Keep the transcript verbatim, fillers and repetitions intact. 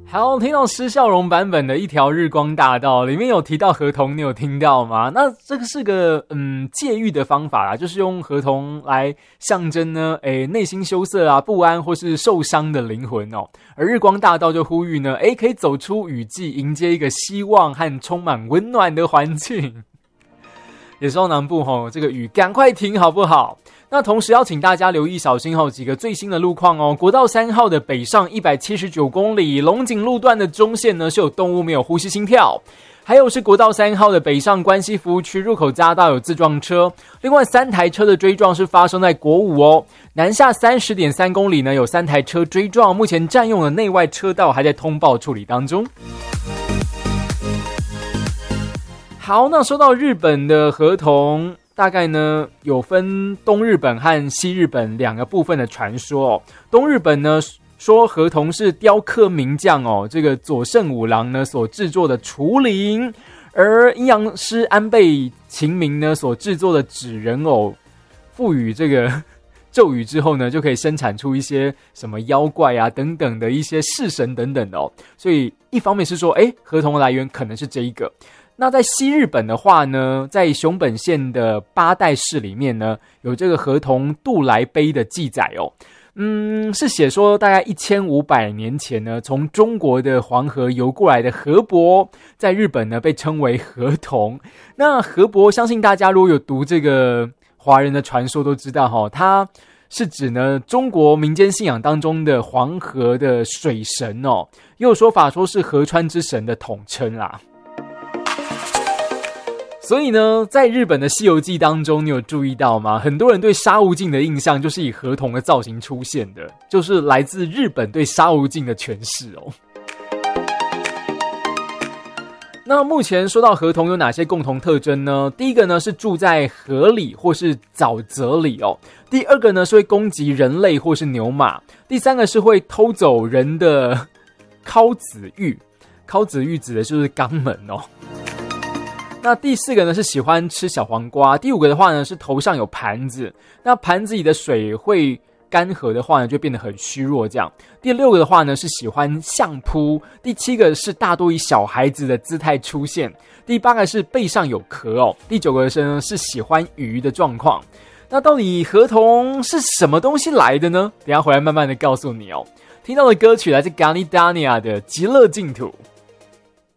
好，听到施孝荣版本的一条日光大道，里面有提到河童，你有听到吗？那这个是个嗯戒欲的方法啦，就是用河童来象征呢，诶内心羞涩啊、不安或是受伤的灵魂哦。而日光大道就呼吁呢，诶可以走出雨季，迎接一个希望和充满温暖的环境。也希望南部吼这个雨赶快停，好不好？那同时要请大家留意小心后几个最新的路况哦。国道三号的北上一百七十九公里，龙井路段的中线呢是有动物没有呼吸心跳，还有是国道三号的北上关西服务区入口匝道有自撞车，另外三台车的追撞是发生在国五哦。南下 三十点三公里呢有三台车追撞，目前占用的内外车道还在通报处理当中。好，那说到日本的河童，大概呢有分东日本和西日本两个部分的传说哦。东日本呢说河童是雕刻名匠哦，这个佐圣五郎呢所制作的雏灵，而阴阳师安倍晴明呢所制作的纸人偶，赋予这个咒语之后呢，就可以生产出一些什么妖怪啊等等的一些式神等等的哦。所以一方面是说，诶河童的来源可能是这一个。那在西日本的话呢，在熊本县的八代市里面呢，有这个河童渡来碑的记载哦。嗯，是写说大概一千五百年前呢，从中国的黄河游过来的河伯，在日本呢被称为河童。那河伯，相信大家如果有读这个华人的传说都知道哈，它是指呢中国民间信仰当中的黄河的水神哦，也有说法说是河川之神的统称啦。所以呢，在日本的《西游记》当中，你有注意到吗？很多人对沙悟净的印象就是以河童的造型出现的，就是来自日本对沙悟净的诠释哦。那目前说到河童有哪些共同特征呢？第一个呢是住在河里或是沼泽里哦。第二个呢是会攻击人类或是牛马。第三个是会偷走人的尻子玉，尻子玉指的就是肛门哦。那第四个呢是喜欢吃小黄瓜，第五个的话呢是头上有盘子，那盘子里的水会干涸的话呢就变得很虚弱这样。第六个的话呢是喜欢相扑，第七个是大多以小孩子的姿态出现，第八个是背上有壳哦，第九个呢是喜欢鱼的状况。那到底河童是什么东西来的呢？等一下回来慢慢的告诉你哦。听到的歌曲来自 Ganidania 的极乐净土。